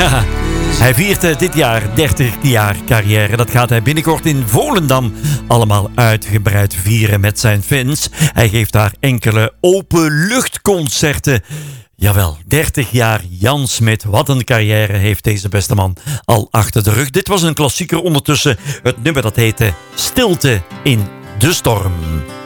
Ja, hij viert dit jaar 30 jaar carrière. Dat gaat hij binnenkort in Volendam allemaal uitgebreid vieren met zijn fans. Hij geeft daar enkele openluchtconcerten. Jawel, 30 jaar Jan Smit. Wat een carrière heeft deze beste man al achter de rug. Dit was een klassieker ondertussen. Het nummer dat heette Stilte in de Storm.